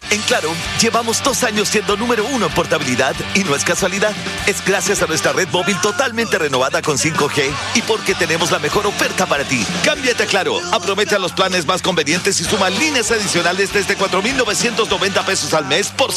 En Claro, llevamos 2 años siendo número 1 en portabilidad y no es casualidad. Es gracias a nuestra red móvil totalmente renovada con 5G y porque tenemos la mejor oferta para ti. Cámbiate a Claro, aprovecha los planes más convenientes y suma líneas adicionales desde 4,990 pesos al mes por